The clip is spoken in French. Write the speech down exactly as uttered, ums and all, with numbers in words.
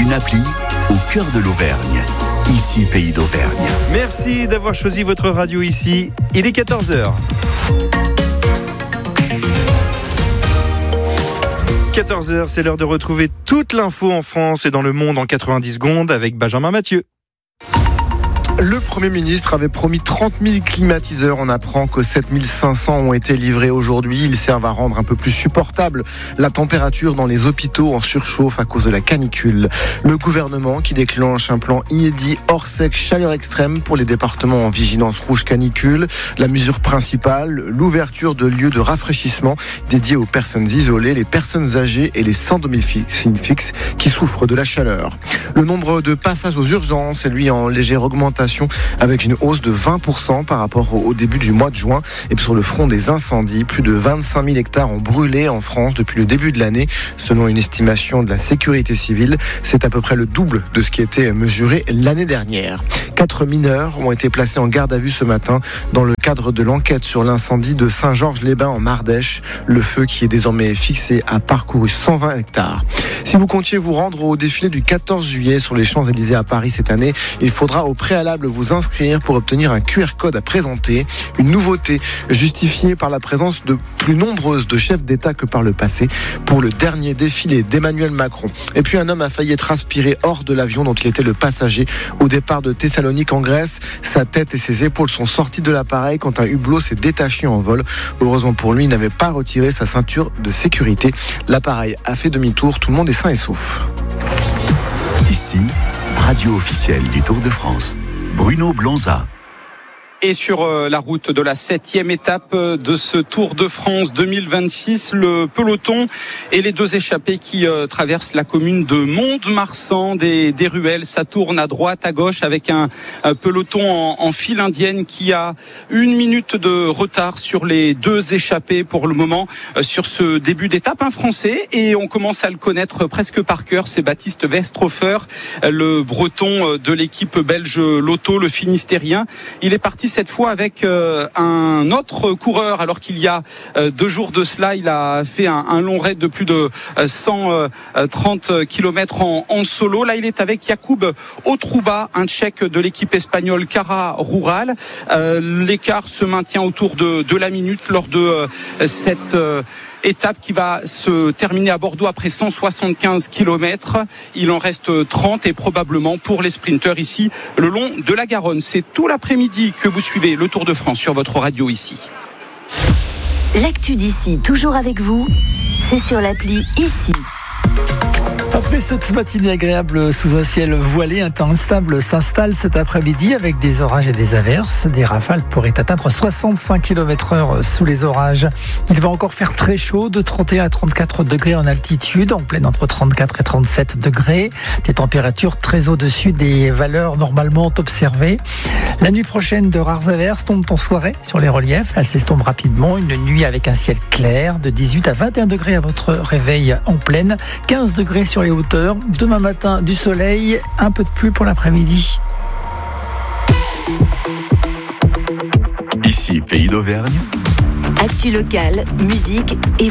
Une appli au cœur de l'Auvergne. Ici, Pays d'Auvergne. Merci d'avoir choisi votre radio ici. Il est quatorze heures. quatorze heures, c'est l'heure de retrouver toute l'info en France et dans le monde en quatre-vingt-dix secondes avec Benjamin Mathieu. Le Premier ministre avait promis trente mille climatiseurs. On apprend que sept mille cinq cents ont été livrés aujourd'hui. Ils servent à rendre un peu plus supportable la température dans les hôpitaux en surchauffe à cause de la canicule. Le gouvernement qui déclenche un plan inédit hors sec chaleur extrême pour les départements en vigilance rouge canicule. La mesure principale, l'ouverture de lieux de rafraîchissement dédiés aux personnes isolées, les personnes âgées et les sans domicile fixe qui souffrent de la chaleur. Le nombre de passages aux urgences est lui en légère augmentation avec une hausse de vingt pour cent par rapport au début du mois de juin. Et puis sur le front des incendies, plus de vingt-cinq mille hectares ont brûlé en France depuis le début de l'année. Selon une estimation de la sécurité civile, c'est à peu près le double de ce qui était mesuré l'année dernière. Quatre mineurs ont été placés en garde à vue ce matin dans le cadre de l'enquête sur l'incendie de Saint-Georges-les-Bains en Ardèche. Le feu qui est désormais fixé a parcouru cent vingt hectares. Si vous comptiez vous rendre au défilé du quatorze juillet sur les Champs-Élysées à Paris cette année, il faudra au préalable vous inscrire pour obtenir un Q R code à présenter. Une nouveauté justifiée par la présence de plus nombreuses de chefs d'État que par le passé pour le dernier défilé d'Emmanuel Macron. Et puis un homme a failli être aspiré hors de l'avion dont il était le passager au départ de Thessalonique en Grèce. Sa tête et ses épaules sont sorties de l'appareil quand un hublot s'est détaché en vol. Heureusement pour lui, il n'avait pas retiré sa ceinture de sécurité. L'appareil a fait demi-tour. Tout le monde est sain et sauf. Ici, radio officielle du Tour de France. Bruno Blonza. Et sur la route de la septième étape de ce Tour de France deux mille vingt-six, le peloton et les deux échappés qui euh, traversent la commune de Mont-de-Marsan, des, des ruelles. Ça tourne à droite, à gauche avec un, un peloton en, en file indienne qui a une minute de retard sur les deux échappés pour le moment euh, sur ce début d'étape. Un Français, et on commence à le connaître presque par cœur, c'est Baptiste Westhofer, le breton de l'équipe belge Lotto, le Finistérien. Il est parti cette fois avec euh, un autre coureur, alors qu'il y a euh, deux jours de cela, il a fait un, un long raid de plus de euh, cent trente kilomètres en, en solo. Là, il est avec Jakub Otruba, un Tchèque de l'équipe espagnole Cara Rural. Euh, l'écart se maintient autour de, de la minute lors de euh, cette euh, étape qui va se terminer à Bordeaux après cent soixante-quinze kilomètres. Il en reste trente et probablement pour les sprinteurs ici le long de la Garonne. C'est tout l'après-midi que vous suivez le Tour de France sur votre radio ici. L'actu d'ici, toujours avec vous, c'est sur l'appli Ici. Après cette matinée agréable sous un ciel voilé, un temps instable s'installe cet après-midi avec des orages et des averses. Des rafales pourraient atteindre soixante-cinq kilomètres heure sous les orages. Il va encore faire très chaud, de trente et un à trente-quatre degrés en altitude, en pleine entre trente-quatre et trente-sept degrés. Des températures très au-dessus des valeurs normalement observées. La nuit prochaine, de rares averses tombent en soirée sur les reliefs. Elles s'estompent rapidement. Une nuit avec un ciel clair, de dix-huit à vingt et un degrés à votre réveil en pleine, quinze degrés sur les hauteurs. Demain matin, du soleil, un peu de pluie pour l'après-midi. Ici, Pays d'Auvergne. Actu locale, musique et